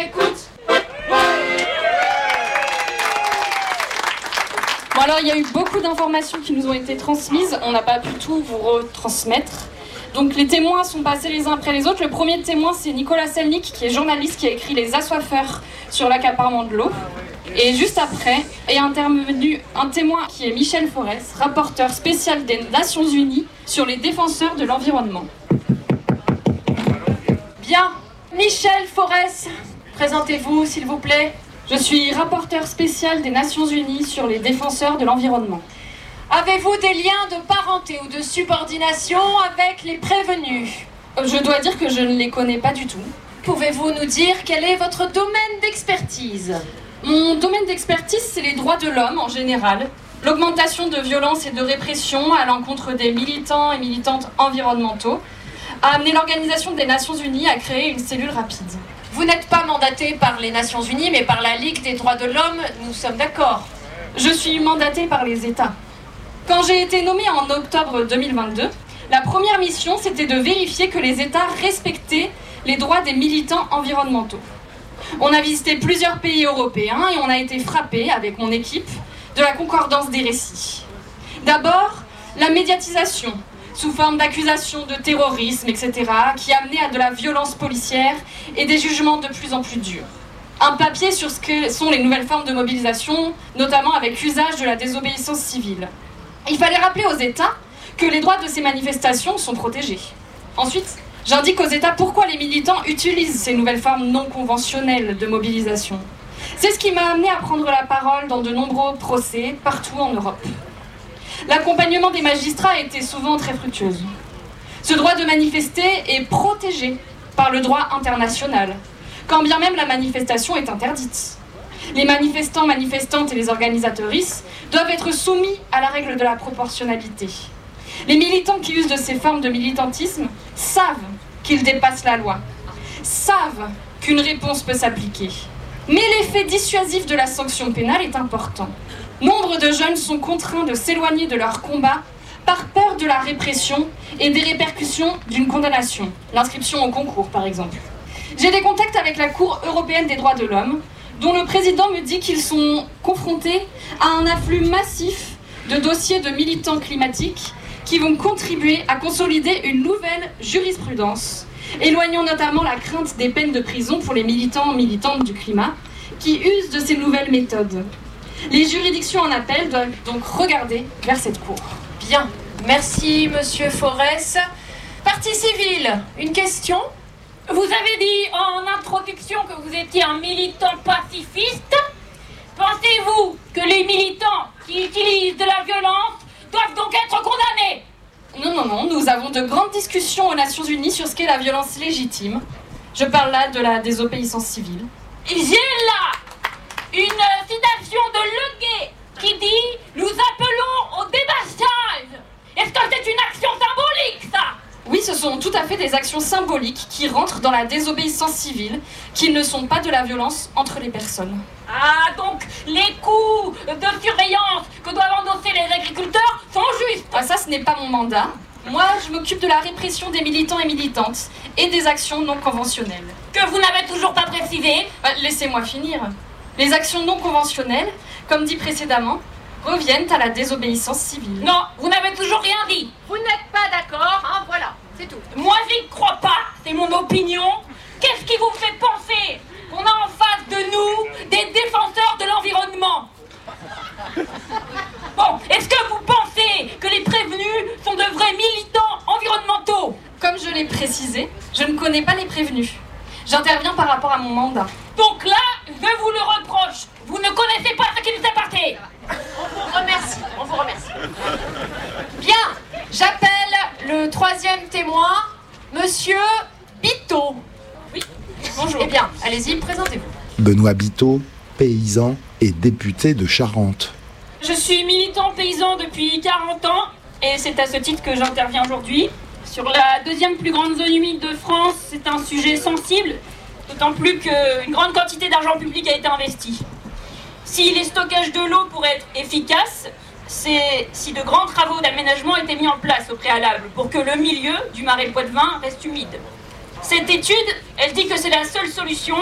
écoute. Bon alors, il y a eu beaucoup d'informations qui nous ont été transmises. On n'a pas pu tout vous retransmettre. Donc les témoins sont passés les uns après les autres. Le premier témoin, c'est Nicolas Selnik, qui est journaliste, qui a écrit Les Assoiffeurs sur l'accaparement de l'eau. Et juste après est intervenu un témoin qui est Michel Forès, rapporteur spécial des Nations Unies sur les défenseurs de l'environnement. Bien, Michel Forès, présentez-vous s'il vous plaît. Je suis rapporteur spécial des Nations Unies sur les défenseurs de l'environnement. Avez-vous des liens de parenté ou de subordination avec les prévenus? Je dois dire que je ne les connais pas du tout. Pouvez-vous nous dire quel est votre domaine d'expertise? Mon domaine d'expertise, c'est les droits de l'homme en général, l'augmentation de violence et de répression à l'encontre des militants et militantes environnementaux, a amené l'Organisation des Nations Unies à créer une cellule rapide. Vous n'êtes pas mandaté par les Nations Unies, mais par la Ligue des droits de l'homme, nous sommes d'accord. Je suis mandatée par les États. Quand j'ai été nommée en octobre 2022, la première mission, c'était de vérifier que les États respectaient les droits des militants environnementaux. On a visité plusieurs pays européens et on a été frappés, avec mon équipe, de la concordance des récits. D'abord, la médiatisation, sous forme d'accusations de terrorisme, etc., qui amenait à de la violence policière et des jugements de plus en plus durs. Un papier sur ce que sont les nouvelles formes de mobilisation, notamment avec usage de la désobéissance civile. Il fallait rappeler aux États que les droits de ces manifestations sont protégés. Ensuite, j'indique aux États pourquoi les militants utilisent ces nouvelles formes non conventionnelles de mobilisation. C'est ce qui m'a amené à prendre la parole dans de nombreux procès partout en Europe. L'accompagnement des magistrats a été souvent très fructueux. Ce droit de manifester est protégé par le droit international, quand bien même la manifestation est interdite. Les manifestants, manifestantes et les organisatrices doivent être soumis à la règle de la proportionnalité. Les militants qui usent de ces formes de militantisme savent qu'ils dépassent la loi, savent qu'une réponse peut s'appliquer. Mais l'effet dissuasif de la sanction pénale est important. Nombre de jeunes sont contraints de s'éloigner de leur combat par peur de la répression et des répercussions d'une condamnation, l'inscription au concours par exemple. J'ai des contacts avec la Cour européenne des droits de l'homme, dont le président me dit qu'ils sont confrontés à un afflux massif de dossiers de militants climatiques qui vont contribuer à consolider une nouvelle jurisprudence, éloignant notamment la crainte des peines de prison pour les militants et militantes du climat qui usent de ces nouvelles méthodes. Les juridictions en appel doivent donc regarder vers cette cour. Bien, merci Monsieur Forès. Partie civile, une question? Vous avez dit en introduction que vous étiez un militant pacifiste. Pensez-vous que les militants qui utilisent de la violence doivent donc être condamnés? Non, nous avons de grandes discussions aux Nations Unies sur ce qu'est la violence légitime. Je parle là de la désobéissance civile. J'ai là une citation de Le Gay qui dit « Nous appelons au démassage ». Est-ce que c'est une action symbolique, ça? Oui, ce sont tout à fait des actions symboliques qui rentrent dans la désobéissance civile, qui ne sont pas de la violence entre les personnes. Ah, donc les coups de surveillance que doivent endosser les agriculteurs sont justes. Ah, ça, ce n'est pas mon mandat. Moi, je m'occupe de la répression des militants et militantes et des actions non conventionnelles. Que vous n'avez toujours pas précisé. Laissez-moi finir. Les actions non conventionnelles, comme dit précédemment, reviennent à la désobéissance civile. Non, vous n'avez toujours rien dit. Vous n'êtes pas d'accord, hein, voilà, c'est tout. Moi, j'y crois pas, c'est mon opinion. Qu'est-ce qui vous fait penser qu'on a en face de nous des défenseurs de l'environnement? Bon, est-ce que vous pensez que les prévenus sont de vrais militants environnementaux? Comme je l'ai précisé, je ne connais pas les prévenus. J'interviens par rapport à mon mandat. Donc là, je vous le reproche. Vous ne connaissez pas ce qui nous est passé. On vous remercie. Bien, j'appelle le troisième témoin, Monsieur Biteau. Oui, bonjour. Eh bien, allez-y, présentez-vous. Benoît Biteau, paysan et député de Charente. Je suis militant paysan depuis 40 ans et c'est à ce titre que j'interviens aujourd'hui. Sur la deuxième plus grande zone humide de France, c'est un sujet sensible, d'autant plus qu'une grande quantité d'argent public a été investi. Si les stockages de l'eau pourraient être efficaces, c'est si de grands travaux d'aménagement étaient mis en place au préalable pour que le milieu du marais Poitevin reste humide. Cette étude, elle dit que c'est la seule solution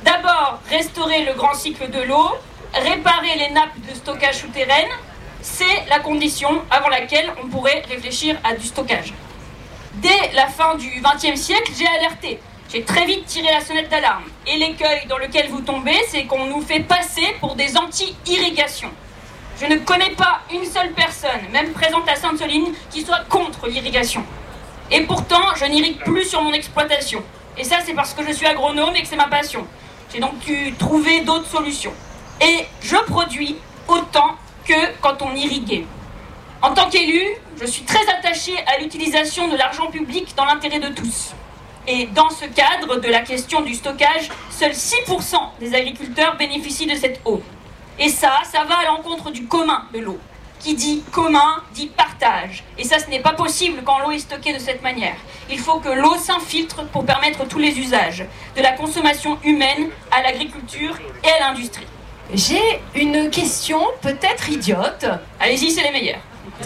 D'abord, restaurer le grand cycle de l'eau, réparer les nappes de stockage souterraines, c'est la condition avant laquelle on pourrait réfléchir à du stockage. Dès la fin du XXe siècle, j'ai alerté. J'ai très vite tiré la sonnette d'alarme. Et l'écueil dans lequel vous tombez, c'est qu'on nous fait passer pour des anti-irrigation. Je ne connais pas une seule personne, même présente à Sainte-Soline, qui soit contre l'irrigation. Et pourtant, je n'irrigue plus sur mon exploitation. Et ça, c'est parce que je suis agronome et que c'est ma passion. J'ai donc dû trouver d'autres solutions. Et je produis autant que quand on irriguait. En tant qu'élu, je suis très attachée à l'utilisation de l'argent public dans l'intérêt de tous. Et dans ce cadre de la question du stockage, seuls 6% des agriculteurs bénéficient de cette eau. Et ça va à l'encontre du commun de l'eau. Qui dit commun, dit partage. Et ça, ce n'est pas possible quand l'eau est stockée de cette manière. Il faut que l'eau s'infiltre pour permettre tous les usages, de la consommation humaine à l'agriculture et à l'industrie. J'ai une question peut-être idiote. Allez-y, c'est les meilleurs.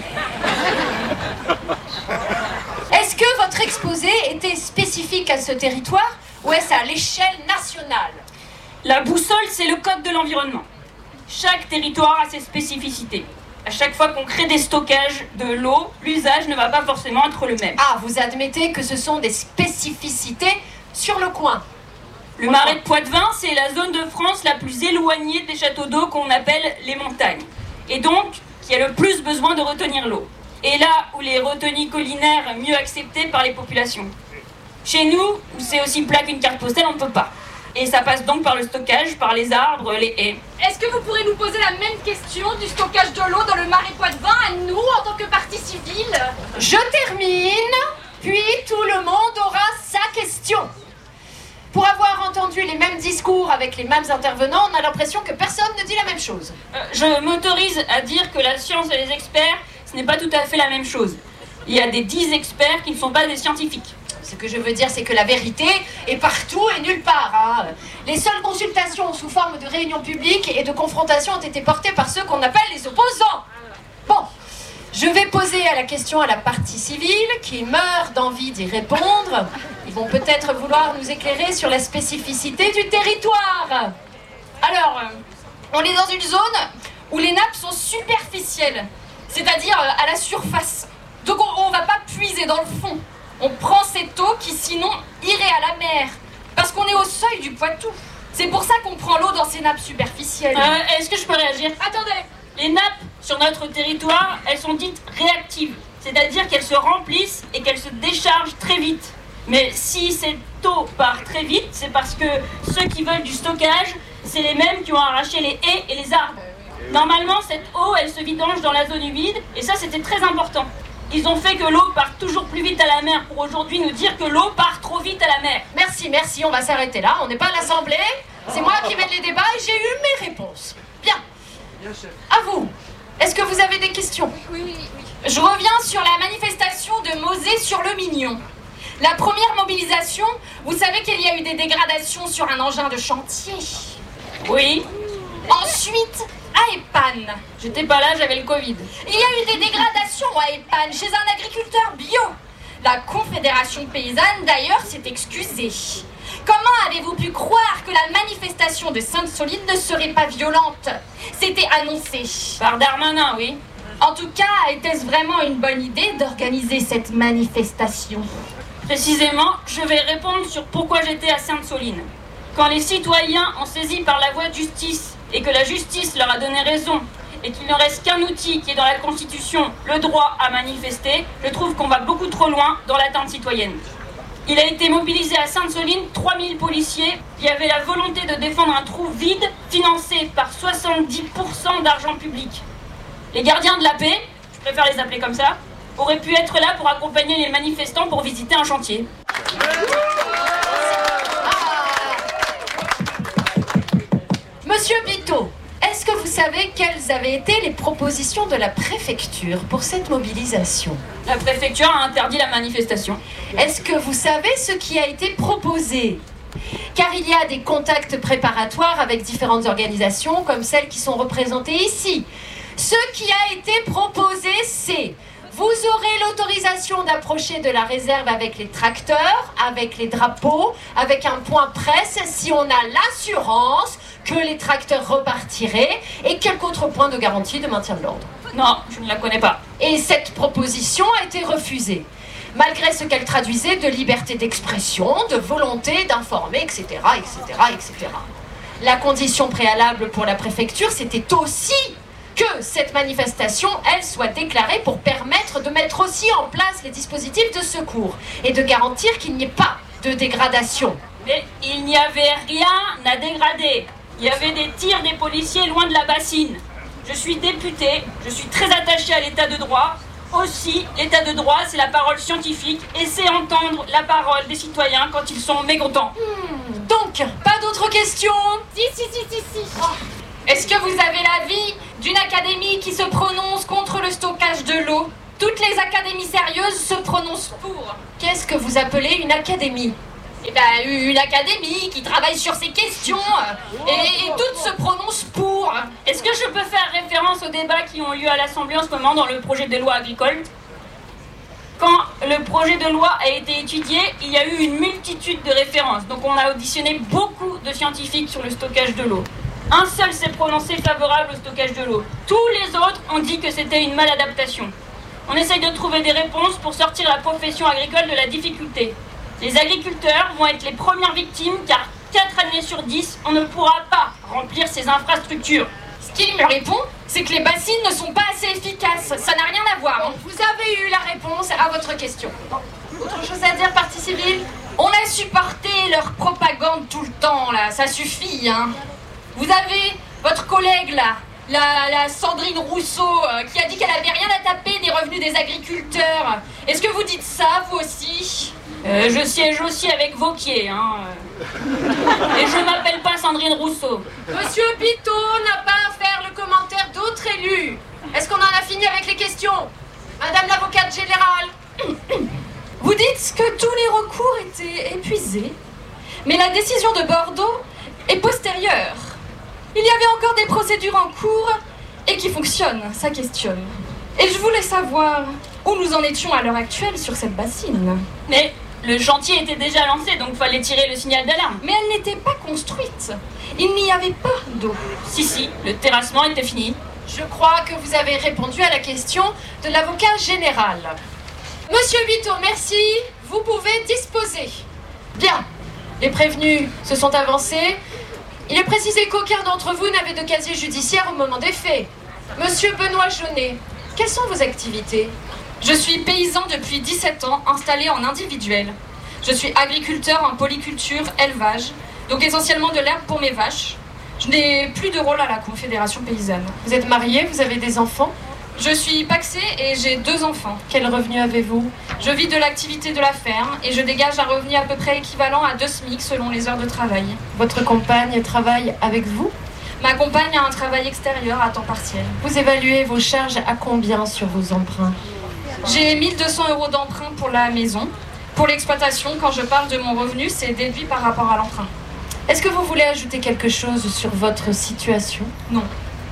Est-ce que votre exposé était spécifique à ce territoire ou est-ce à l'échelle nationale? La boussole, c'est le code de l'environnement. Chaque territoire a ses spécificités. À chaque fois qu'on crée des stockages de l'eau, l'usage ne va pas forcément être le même. Ah, vous admettez que ce sont des spécificités sur le coin? Le marais de Poitevin, c'est la zone de France la plus éloignée des châteaux d'eau qu'on appelle les montagnes. Et donc, qui a le plus besoin de retenir l'eau. Et là où les retenues collinaires mieux acceptées par les populations. Chez nous, où c'est aussi plat qu'une carte postale, on ne peut pas. Et ça passe donc par le stockage, par les arbres, les haies. Est-ce que vous pourrez nous poser la même question du stockage de l'eau dans le marais Poitevin à nous, en tant que partie civile? Je termine, puis tout le monde aura sa question. Pour avoir entendu les mêmes discours avec les mêmes intervenants, on a l'impression que personne ne dit la même chose. Je m'autorise à dire que la science et les experts, ce n'est pas tout à fait la même chose. Il y a des 10 experts qui ne sont pas des scientifiques. Ce que je veux dire, c'est que la vérité est partout et nulle part. Hein. Les seules consultations sous forme de réunions publiques et de confrontations ont été portées par ceux qu'on appelle les opposants. Bon, je vais poser la question à la partie civile qui meurt d'envie d'y répondre. Ils vont peut-être vouloir nous éclairer sur la spécificité du territoire. Alors, on est dans une zone où les nappes sont superficielles, c'est-à-dire à la surface. Donc on ne va pas puiser dans le fond. On prend cette eau qui sinon irait à la mer, parce qu'on est au seuil du Poitou. C'est pour ça qu'on prend l'eau dans ces nappes superficielles. Est-ce que je peux réagir? Attendez. Les nappes sur notre territoire, elles sont dites réactives, c'est-à-dire qu'elles se remplissent et qu'elles se déchargent très vite. Mais si cette eau part très vite, c'est parce que ceux qui veulent du stockage, c'est les mêmes qui ont arraché les haies et les arbres. Normalement, cette eau, elle se vidange dans la zone humide, et ça, c'était très important. Ils ont fait que l'eau parte toujours plus vite à la mer pour aujourd'hui nous dire que l'eau part trop vite à la mer. Merci, on va s'arrêter là. On n'est pas à l'Assemblée. C'est moi qui mène les débats et j'ai eu mes réponses. Bien. À vous. Est-ce que vous avez des questions? Oui. Je reviens sur la manifestation de Mauzé-sur-le-Mignon. La première mobilisation, vous savez qu'il y a eu des dégradations sur un engin de chantier. Oui. Ensuite, à Épane. J'étais pas là, j'avais le Covid. Il y a eu des dégradations à Épane chez un agriculteur bio. La Confédération paysanne, d'ailleurs, s'est excusée. Comment avez-vous pu croire que la manifestation de Sainte-Soline ne serait pas violente? C'était annoncé. Par Darmanin, oui. En tout cas, était-ce vraiment une bonne idée d'organiser cette manifestation? Précisément, je vais répondre sur pourquoi j'étais à Sainte-Soline. Quand les citoyens ont saisi par la voie de justice et que la justice leur a donné raison et qu'il ne reste qu'un outil qui est dans la Constitution, le droit à manifester, je trouve qu'on va beaucoup trop loin dans l'atteinte citoyenne. Il a été mobilisé à Sainte-Soline 3000 policiers. Il y avait la volonté de défendre un trou vide financé par 70% d'argent public. Les gardiens de la paix, je préfère les appeler comme ça, auraient pu être là pour accompagner les manifestants pour visiter un chantier. Monsieur Biteau, est-ce que vous savez quelles avaient été les propositions de la préfecture pour cette mobilisation? La préfecture a interdit la manifestation. Est-ce que vous savez ce qui a été proposé? Car il y a des contacts préparatoires avec différentes organisations comme celles qui sont représentées ici. Ce qui a été proposé, c'est Vous aurez l'autorisation d'approcher de la réserve avec les tracteurs, avec les drapeaux, avec un point presse si on a l'assurance que les tracteurs repartiraient et quelques autres points de garantie de maintien de l'ordre. Non, je ne la connais pas. Et cette proposition a été refusée, malgré ce qu'elle traduisait de liberté d'expression, de volonté d'informer, etc., etc., etc. La condition préalable pour la préfecture, c'était aussi que cette manifestation, elle, soit déclarée pour permettre de mettre aussi en place les dispositifs de secours et de garantir qu'il n'y ait pas de dégradation. Mais il n'y avait rien à dégrader. Il y avait des tirs des policiers loin de la bassine. Je suis députée, je suis très attachée à l'état de droit. Aussi, l'état de droit, c'est la parole scientifique et c'est entendre la parole des citoyens quand ils sont mécontents. Donc, pas d'autres questions? Si. Oh. Est-ce que vous avez l'avis d'une académie qui se prononce contre le stockage de l'eau? Toutes les académies sérieuses se prononcent pour. Qu'est-ce que vous appelez une académie? Eh ben, une académie qui travaille sur ces questions et toutes se prononcent pour. Est-ce que je peux faire référence aux débats qui ont lieu à l'Assemblée en ce moment dans le projet de loi agricole? Quand le projet de loi a été étudié, il y a eu une multitude de références. Donc on a auditionné beaucoup de scientifiques sur le stockage de l'eau. Un seul s'est prononcé favorable au stockage de l'eau. Tous les autres ont dit que c'était une maladaptation. On essaye de trouver des réponses pour sortir la profession agricole de la difficulté. Les agriculteurs vont être les premières victimes car 4 années sur 10, on ne pourra pas remplir ces infrastructures. Ce qu'il me répond, c'est que les bassines ne sont pas assez efficaces. Ça n'a rien à voir. Vous avez eu la réponse à votre question. Autre chose à dire, partie civile? On a supporté leur propagande tout le temps, là. Ça suffit, hein. Vous avez votre collègue, là, la Sandrine Rousseau, qui a dit qu'elle avait rien à taper des revenus des agriculteurs. Est-ce que vous dites ça, vous aussi? Je siège aussi avec Vauquier, hein. Et je m'appelle pas Sandrine Rousseau. Monsieur Pitot n'a pas à faire le commentaire d'autres élus. Est-ce qu'on en a fini avec les questions? Madame l'avocate générale. Vous dites que tous les recours étaient épuisés, mais la décision de Bordeaux est postérieure. Il y avait encore des procédures en cours et qui fonctionnent, ça questionne. Et je voulais savoir où nous en étions à l'heure actuelle sur cette bassine. Mais le chantier était déjà lancé, donc fallait tirer le signal d'alarme. Mais elle n'était pas construite. Il n'y avait pas d'eau. Si, le terrassement était fini. Je crois que vous avez répondu à la question de l'avocat général. Monsieur Buteau, merci. Vous pouvez disposer. Bien. Les prévenus se sont avancés. Il est précisé qu'aucun d'entre vous n'avait de casier judiciaire au moment des faits. Monsieur Benoît Jaunet, quelles sont vos activités? Je suis paysan depuis 17 ans, installé en individuel. Je suis agriculteur en polyculture, élevage, donc essentiellement de l'herbe pour mes vaches. Je n'ai plus de rôle à la Confédération paysanne. Vous êtes marié, vous avez des enfants? Je suis pacsée et j'ai 2 enfants. Quel revenu avez-vous? Je vis de l'activité de la ferme et je dégage un revenu à peu près équivalent à 2 SMIC selon les heures de travail. Votre compagne travaille avec vous? Ma compagne a un travail extérieur à temps partiel. Vous évaluez vos charges à combien sur vos emprunts? J'ai 1 200 € d'emprunt pour la maison. Pour l'exploitation, quand je parle de mon revenu, c'est déduit par rapport à l'emprunt. Est-ce que vous voulez ajouter quelque chose sur votre situation? Non.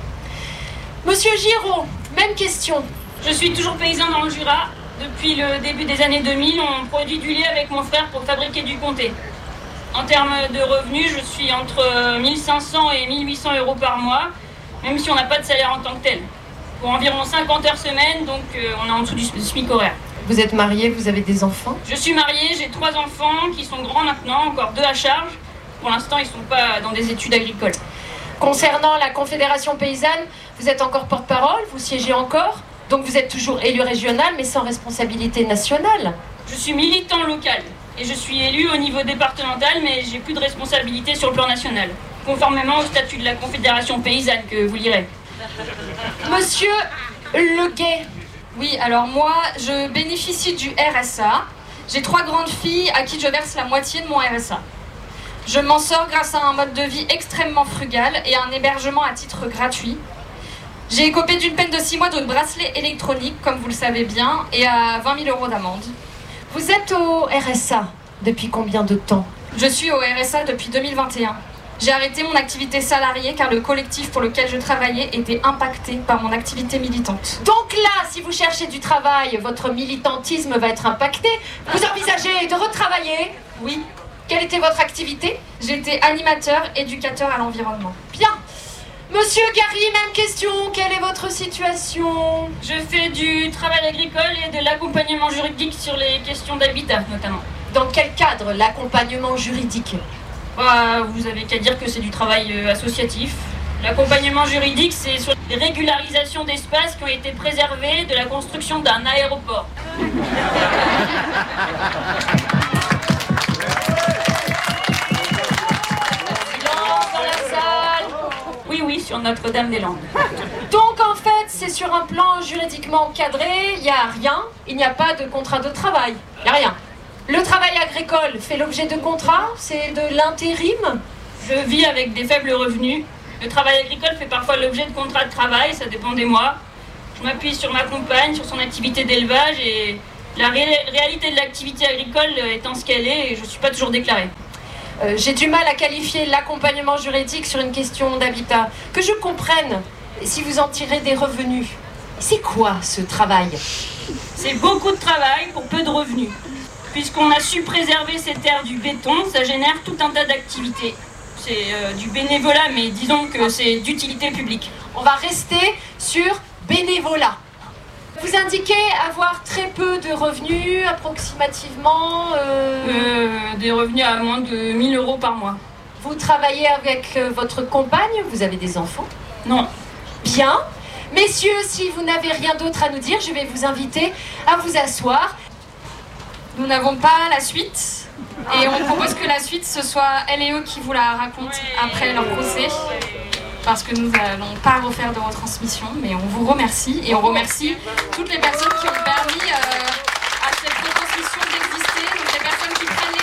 Monsieur Giraud, même question. Je suis toujours paysan dans le Jura. Depuis le début des années 2000, on produit du lait avec mon frère pour fabriquer du comté. En termes de revenus, je suis entre 1500 et 1800 € par mois, même si on n'a pas de salaire en tant que tel. Pour environ 50 heures semaine, donc on est en dessous du SMIC horaire. Vous êtes marié, vous avez des enfants? Je suis mariée, j'ai 3 enfants qui sont grands maintenant, encore 2 à charge. Pour l'instant, ils ne sont pas dans des études agricoles. Concernant la Confédération paysanne, vous êtes encore porte-parole, vous siégez encore, donc vous êtes toujours élu régional mais sans responsabilité nationale. Je suis militant local et je suis élu au niveau départemental mais j'ai plus de responsabilité sur le plan national, conformément au statut de la Confédération paysanne que vous lirez. Monsieur Leguet. Oui, alors moi, je bénéficie du RSA. J'ai 3 grandes filles à qui je verse la moitié de mon RSA. Je m'en sors grâce à un mode de vie extrêmement frugal et un hébergement à titre gratuit. J'ai écopé d'une peine de 6 mois de bracelet électronique, comme vous le savez bien, et à 20 000 € d'amende. Vous êtes au RSA depuis combien de temps? Je suis au RSA depuis 2021. J'ai arrêté mon activité salariée car le collectif pour lequel je travaillais était impacté par mon activité militante. Donc là, si vous cherchez du travail, votre militantisme va être impacté. Vous envisagez de retravailler? Oui, Quelle était votre activité? j'étais animateur, éducateur à l'environnement. Bien. Monsieur Gary, même question. Quelle est votre situation? Je fais du travail agricole et de l'accompagnement juridique sur les questions d'habitat, notamment. Dans quel cadre l'accompagnement juridique? Bah, vous avez qu'à dire que c'est du travail associatif. L'accompagnement juridique, c'est sur les régularisations d'espaces qui ont été préservés de la construction d'un aéroport. Silence dans la salle. Oui, sur Notre-Dame-des-Landes. Donc en fait, c'est sur un plan juridiquement cadré, il n'y a rien, il n'y a pas de contrat de travail, il n'y a rien. Le travail agricole fait l'objet de contrats, c'est de l'intérim. Je vis avec des faibles revenus. Le travail agricole fait parfois l'objet de contrats de travail, ça dépend des mois. Je m'appuie sur ma compagne, sur son activité d'élevage et la réalité de l'activité agricole étant ce qu'elle est, je ne suis pas toujours déclarée. J'ai du mal à qualifier l'accompagnement juridique sur une question d'habitat. Que je comprenne, si vous en tirez des revenus, c'est quoi ce travail? C'est beaucoup de travail pour peu de revenus. Puisqu'on a su préserver ces terres du béton, ça génère tout un tas d'activités. C'est du bénévolat, mais disons que c'est d'utilité publique. On va rester sur bénévolat. Vous indiquez avoir très peu de revenus, approximativement... Des revenus à moins de 1 000 € par mois. Vous travaillez avec votre compagne? Vous avez des enfants? Non. Bien. Messieurs, si vous n'avez rien d'autre à nous dire, je vais vous inviter à vous asseoir. Nous n'avons pas la suite et on propose que la suite ce soit elle et eux qui vous la racontent après leur procès parce que nous n'allons pas refaire de retransmission, mais on vous remercie et on remercie toutes les personnes qui ont permis à cette retransmission d'exister, donc les personnes qui prennent